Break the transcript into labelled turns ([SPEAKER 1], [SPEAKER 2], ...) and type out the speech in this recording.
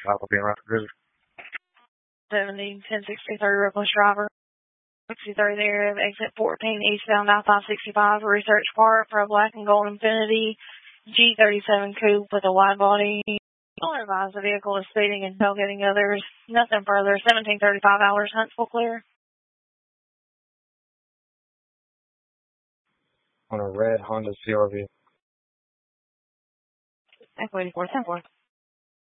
[SPEAKER 1] 5 will be in Rockford Cruiser.
[SPEAKER 2] 70-1063 reckless driver. 63 there, exit 14 eastbound I-565, Research Park for a black and gold Infiniti G37 coupe with a wide body. Don't advise the vehicle is speeding and tailgating others. Nothing further. 1735 hours, Huntsville clear.
[SPEAKER 1] On a red Honda CRV.
[SPEAKER 2] Echo 84, 10-4.